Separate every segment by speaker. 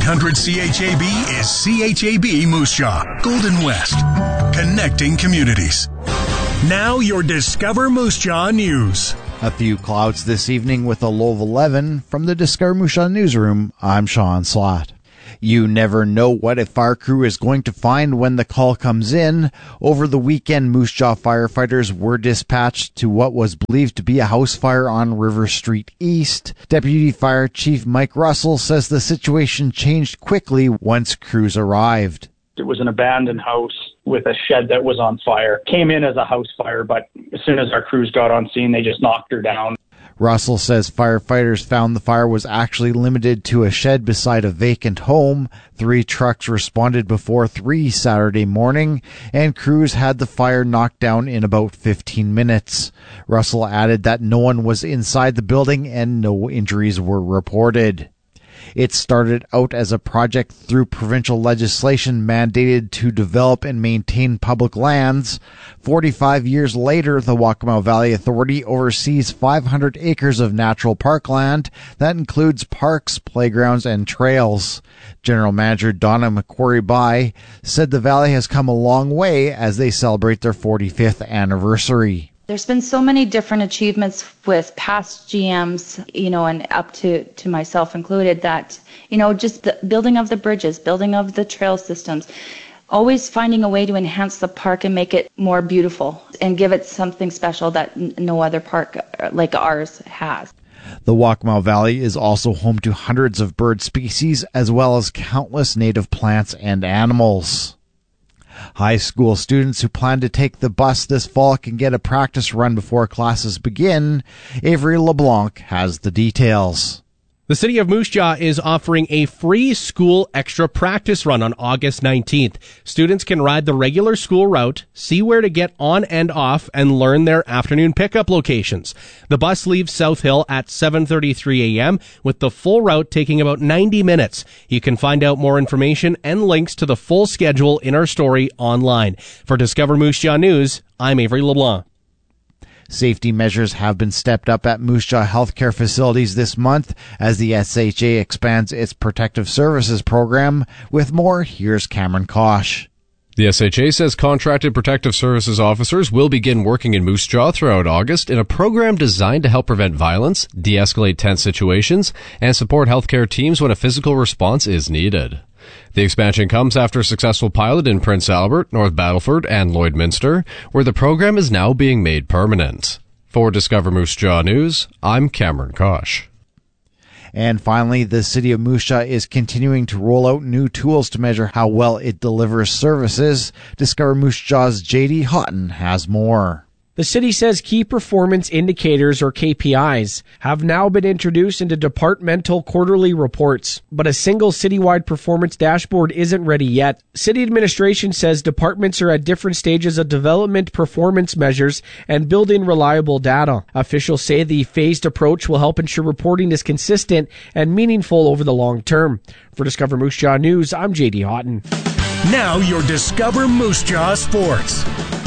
Speaker 1: 900 CHAB is CHAB Moose Jaw, Golden West, connecting communities. Now your Discover Moose Jaw news.
Speaker 2: A few clouds this evening with a low of 11. From the Discover Moose Jaw newsroom, I'm Sean Slott. You never know what a fire crew is going to find when the call comes in. Over the weekend, Moose Jaw firefighters were dispatched to what was believed to be a house fire on River Street East. Deputy Fire Chief Mike Russell says the situation changed quickly once crews arrived.
Speaker 3: It was an abandoned house with a shed that was on fire. Came in as a house fire, but as soon as our crews got on scene, they just knocked her down.
Speaker 2: Russell says firefighters found the fire was actually limited to a shed beside a vacant home. 3 trucks responded before 3 Saturday morning, and crews had the fire knocked down in about 15 minutes. Russell added that no one was inside the building and no injuries were reported. It started out as a project through provincial legislation mandated to develop and maintain public lands. 45 years later, the Waccamaw Valley Authority oversees 500 acres of natural parkland that includes parks, playgrounds, and trails. General Manager Donna McQuarrie-By said the valley has come a long way as they celebrate their 45th anniversary.
Speaker 4: There's been so many different achievements with past GMs, and up to myself included that, just the building of the bridges, building of the trail systems, always finding a way to enhance the park and make it more beautiful and give it something special that no other park like ours has.
Speaker 2: The Waccamaw Valley is also home to hundreds of bird species as well as countless native plants and animals. High school students who plan to take the bus this fall can get a practice run before classes begin. Avery LeBlanc has the details.
Speaker 5: The City of Moose Jaw is offering a free school extra practice run on August 19th. Students can ride the regular school route, see where to get on and off, and learn their afternoon pickup locations. The bus leaves South Hill at 7:33 a.m., with the full route taking about 90 minutes. You can find out more information and links to the full schedule in our story online. For Discover Moose Jaw News, I'm Avery LeBlanc.
Speaker 2: Safety measures have been stepped up at Moose Jaw healthcare facilities this month as the SHA expands its protective services program. With more, here's Cameron Kosh.
Speaker 6: The SHA says contracted protective services officers will begin working in Moose Jaw throughout August in a program designed to help prevent violence, de-escalate tense situations, and support healthcare teams when a physical response is needed. The expansion comes after a successful pilot in Prince Albert, North Battleford, and Lloydminster, where the program is now being made permanent. For Discover Moose Jaw News, I'm Cameron Kosh.
Speaker 2: And finally, the City of Moose Jaw is continuing to roll out new tools to measure how well it delivers services. Discover Moose Jaw's J.D. Houghton has more.
Speaker 7: The city says key performance indicators, or KPIs, have now been introduced into departmental quarterly reports, but a single citywide performance dashboard isn't ready yet. City administration says departments are at different stages of development performance measures and building reliable data. Officials say the phased approach will help ensure reporting is consistent and meaningful over the long term. For Discover Moose Jaw News, I'm J.D. Houghton.
Speaker 1: Now your Discover Moose Jaw Sports.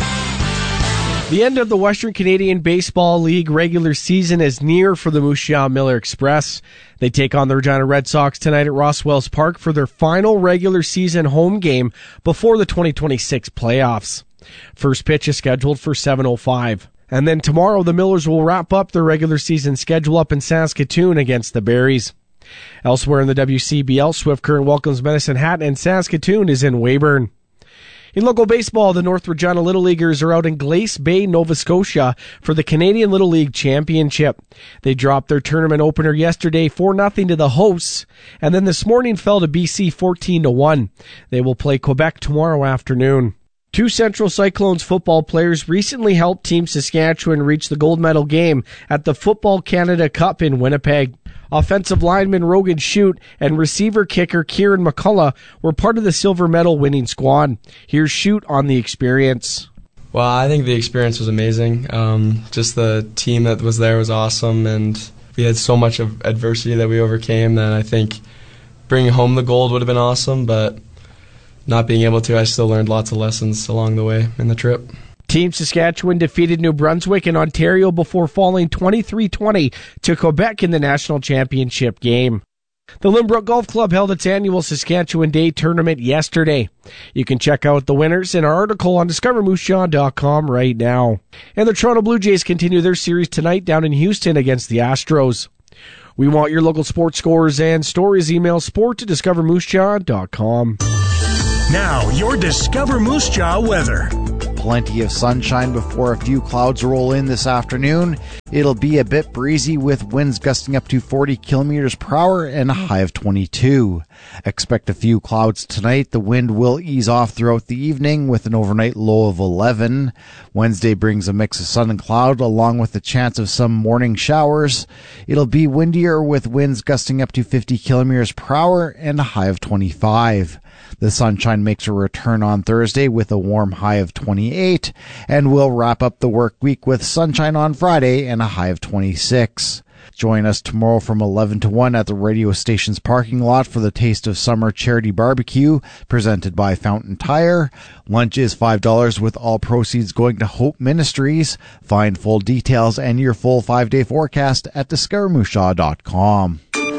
Speaker 7: The end of the Western Canadian Baseball League regular season is near for the Moose Jaw Miller Express. They take on the Regina Red Sox tonight at Ross Wells Park for their final regular season home game before the 2026 playoffs. First pitch is scheduled for 7:05. And then tomorrow the Millers will wrap up their regular season schedule up in Saskatoon against the Berries. Elsewhere in the WCBL, Swift Current welcomes Medicine Hat and Saskatoon is in Weyburn. In local baseball, the North Regina Little Leaguers are out in Glace Bay, Nova Scotia for the Canadian Little League Championship. They dropped their tournament opener yesterday 4-0 to the hosts, and then this morning fell to BC 14-1. They will play Quebec tomorrow afternoon. 2 Central Cyclones football players recently helped Team Saskatchewan reach the gold medal game at the Football Canada Cup in Winnipeg. Offensive lineman Rogan Shute and receiver kicker Kieran McCullough were part of the silver medal winning squad. Here's Shute on the experience.
Speaker 8: Well, I think the experience was amazing. Just the team that was there was awesome, and we had so much of adversity that we overcame that I think bringing home the gold would have been awesome, but not being able to, I still learned lots of lessons along the way in the trip.
Speaker 7: Team Saskatchewan defeated New Brunswick and Ontario before falling 23-20 to Quebec in the national championship game. The Lynbrook Golf Club held its annual Saskatchewan Day tournament yesterday. You can check out the winners in our article on discovermoosejaw.com right now. And the Toronto Blue Jays continue their series tonight down in Houston against the Astros. We want your local sports scores and stories. Email sport@discovermoosejaw.com.
Speaker 1: Now, your Discover Moose Jaw weather.
Speaker 2: Plenty of sunshine before a few clouds roll in this afternoon. It'll be a bit breezy with winds gusting up to 40 kilometers per hour and a high of 22. Expect a few clouds tonight. The wind will ease off throughout the evening with an overnight low of 11. Wednesday brings a mix of sun and cloud along with the chance of some morning showers. It'll be windier with winds gusting up to 50 kilometers per hour and a high of 25. The sunshine makes a return on Thursday with a warm high of 28, and we'll wrap up the work week with sunshine on Friday and a high of 26. Join us tomorrow from 11 to 1 at the radio station's parking lot for the Taste of Summer charity barbecue presented by Fountain Tire. Lunch is $5 with all proceeds going to Hope Ministries. Find full details and your full 5-day forecast at discovermoosejaw.com.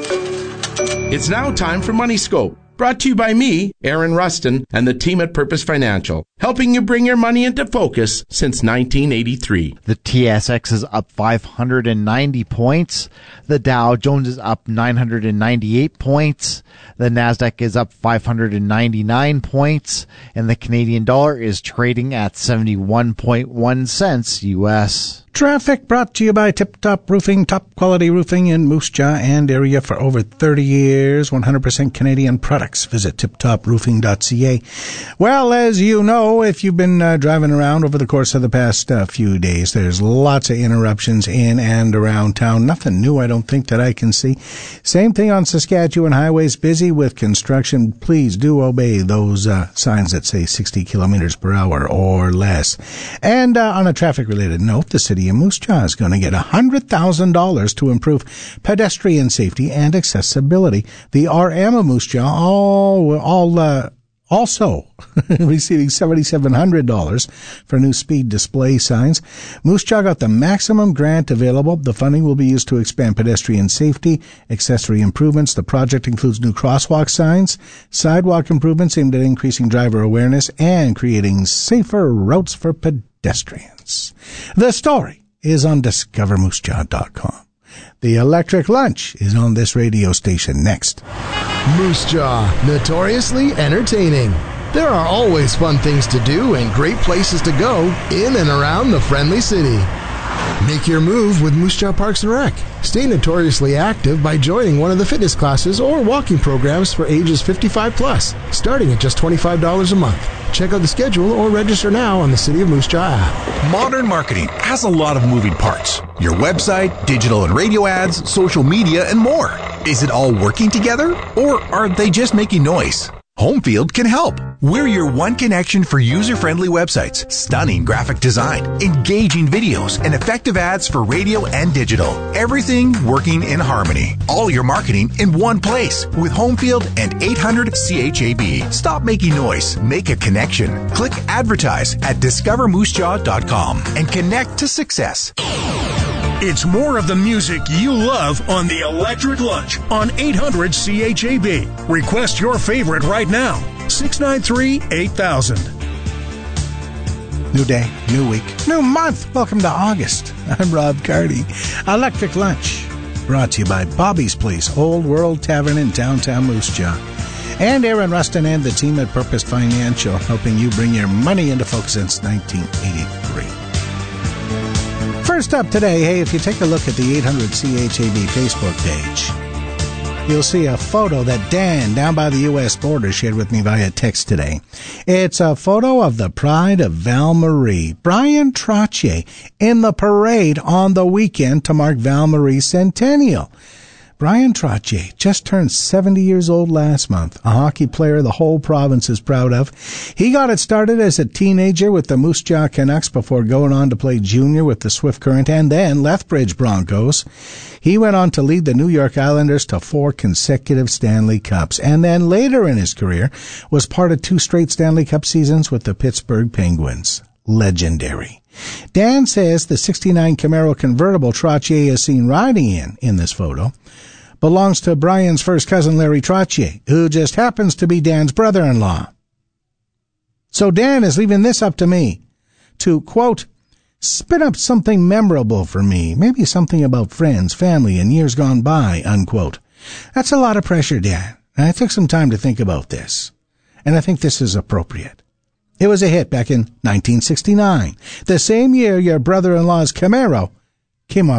Speaker 9: It's now time for Money Scope. Brought to you by me, Aaron Rustin, and the team at Purpose Financial, helping you bring your money into focus since 1983.
Speaker 2: The TSX is up 590 points. The Dow Jones is up 998 points. The Nasdaq is up 599 points. And the Canadian dollar is trading at 71.1 cents U.S.
Speaker 10: Traffic brought to you by Tip Top Roofing, top quality roofing in Moose Jaw and area for over 30 years. 100% Canadian products. Visit tiptoproofing.ca. Well, as you know, if you've been driving around over the course of the past few days, there's lots of interruptions in and around town. Nothing new, I don't think, that I can see. Same thing on Saskatchewan highways, busy with construction. Please do obey those signs that say 60 kilometers per hour or less. And on a traffic-related note, the city of Moose Jaw is going to get $100,000 to improve pedestrian safety and accessibility. The RM of Moose Jaw also receiving $7,700 for new speed display signs. Moose Jaw got the maximum grant available. The funding will be used to expand pedestrian safety, accessory improvements. The project includes new crosswalk signs, sidewalk improvements aimed at increasing driver awareness, and creating safer routes for pedestrians. The story is on discovermoosejaw.com. The Electric Lunch is on this radio station next.
Speaker 11: Moose Jaw, notoriously entertaining. There are always fun things to do and great places to go in and around the friendly city. Make your move with Moose Jaw Parks and Rec. Stay notoriously active by joining one of the fitness classes or walking programs for ages 55 plus, starting at just $25 a month. Check out the schedule or register now on the City of Moose Jaw app.
Speaker 12: Modern marketing has a lot of moving parts. Your website, digital and radio ads, social media, and more. Is it all working together, or are they just making noise? Homefield can help. We're your one connection for user-friendly websites, stunning graphic design, engaging videos, and effective ads for radio and digital. Everything working in harmony. All your marketing in one place with Homefield and 800-CHAB. Stop making noise. Make a connection. Click advertise at discovermoosejaw.com and connect to success.
Speaker 1: It's more of the music you love on the Electric Lunch on 800-CHAB. Request your favorite right now. 693-8000.
Speaker 10: New day, new week, new month. Welcome to August. I'm Rob Carty. Electric Lunch, brought to you by Bobby's Place, Old World Tavern in downtown Moose Jaw. And Aaron Rustin and the team at Purpose Financial, helping you bring your money into focus since 1983. First up today, hey, if you take a look at the 800-CHAB Facebook page, you'll see a photo that Dan down by the U.S. border shared with me via text today. It's a photo of the Pride of Val Marie, Brian Trottier, in the parade on the weekend to mark Val Marie's centennial. Brian Trottier just turned 70 years old last month, a hockey player the whole province is proud of. He got it started as a teenager with the Moose Jaw Canucks before going on to play junior with the Swift Current and then Lethbridge Broncos. He went on to lead the New York Islanders to 4 consecutive Stanley Cups, and then later in his career was part of 2 straight Stanley Cup seasons with the Pittsburgh Penguins. Legendary. Dan says the 69 Camaro convertible Trottier is seen riding in this photo, belongs to Brian's first cousin Larry Trottier, who just happens to be Dan's brother-in-law. So Dan is leaving this up to me to, quote, spin up something memorable for me, maybe something about friends, family, and years gone by, unquote. That's a lot of pressure, Dan. And I took some time to think about this, and I think this is appropriate. It was a hit back in 1969, the same year your brother-in-law's Camaro came off